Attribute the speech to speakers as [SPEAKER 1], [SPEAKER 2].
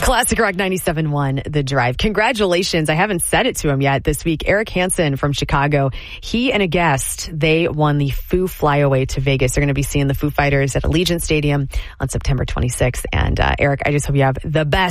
[SPEAKER 1] Classic Rock 97.1, The Drive. Congratulations. I haven't said it to him yet this week. Eric Hansen from Chicago. He and a guest, they won the Foo Flyaway to Vegas. They're going to be seeing the Foo Fighters at Allegiant Stadium on September 26th. And Eric, I just hope you have the best